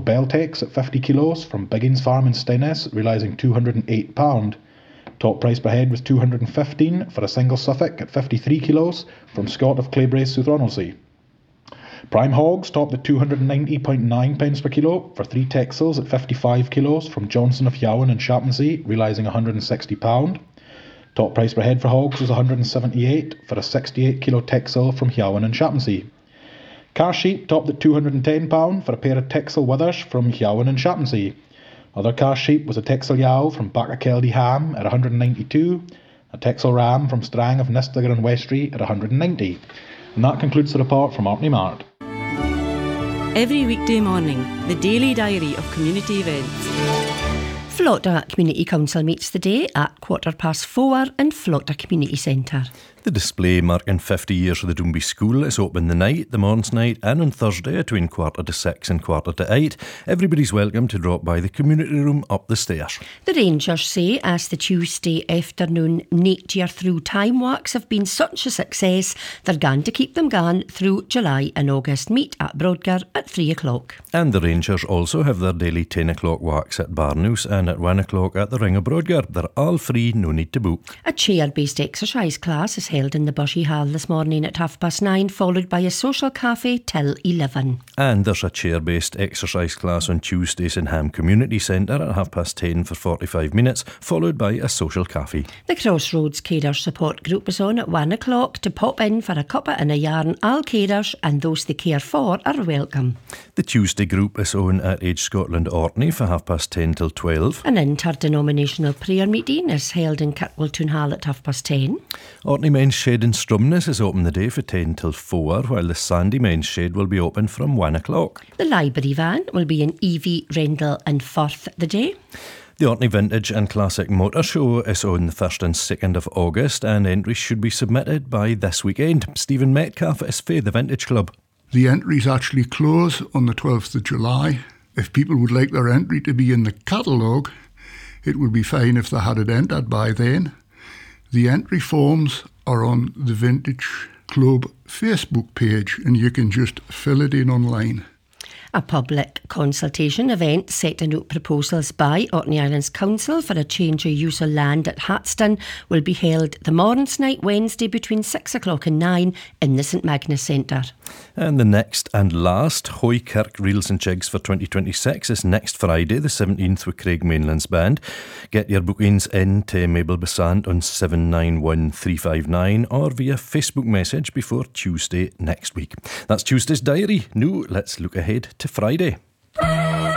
Beltex at 50 kilos from Biggins Farm in Steynes, realising £208. Top price per head was £215 for a single Suffolk at 53 kilos from Scott of Claybrace, South Ronaldsay. Prime hogs topped at £290.9 per kilo for 3 Texels at 55 kilos from Johnson of Yowen and Shapmonsea, realising £160. Top price per head for hogs was £178 for a 68 kilo Texel from Yowen and Shapmonsea. Car sheep topped at £210 for a pair of Texel withers from Yowen and Shapmonsea. Other car sheep was a Texel Yow from Backerkeldy Ham at £192, a Texel Ram from Strang of Nistager and Westry at £190. And that concludes the report from Orkney Mart. Every weekday morning, the daily diary of community events. Flotta Community Council meets today at 4:15 in Flotta Community Centre. The display marking 50 years of the Doonby School is open the night, the morn's night, and on Thursday between 6:15 and 7:15. Everybody's welcome to drop by the community room up the stairs. The Rangers say as the Tuesday afternoon nature through time walks have been such a success, they're going to keep them going through July and August. Meet at Brodgar at 3 o'clock. And the Rangers also have their daily 10 o'clock walks at Barnews and at 1 o'clock at the Ring of Brodgar. They're all free, no need to book. A chair-based exercise class is held in the Bushy Hall this morning at 9:30, followed by a social cafe till 11. And there's a chair-based exercise class on Tuesdays in Ham Community Centre at 10:30 for 45 minutes, followed by a social cafe. The Crossroads Carers Support Group is on at 1 o'clock to pop in for a cuppa and a yarn. All carers and those they care for are welcome. The Tuesday group is on at Age Scotland Orkney for 10:30 till 12. An interdenominational prayer meeting is held in Kirkwiltoon Hall at 10:30. Orkney Men's Shed in Strumness is open the day for 10 till 4, while the Sandy Men's Shed will be open from 1 o'clock. The library van will be in Evie, Rendell and Firth the day. The Orkney Vintage and Classic Motor Show is on the 1st and 2nd of August, and entries should be submitted by this weekend. Stephen Metcalf is for the Vintage Club. The entries actually close on the 12th of July. If people would like their entry to be in the catalogue, it would be fine if they had it entered by then. The entry forms are on the Vintage Club Facebook page and you can just fill it in online. A public consultation event setting out proposals by Orkney Islands Council for a change of use of land at Hatston will be held the morning's night Wednesday between 6 o'clock and 9 in the St Magnus Centre. And the next and last Hoy Kirk Reels and Jigs for 2026 is next Friday the 17th with Craig Mainland's band. Get your bookings in to Mabel Besant on 791359 or via Facebook message before Tuesday next week. That's Tuesday's diary. Now let's look ahead to Friday.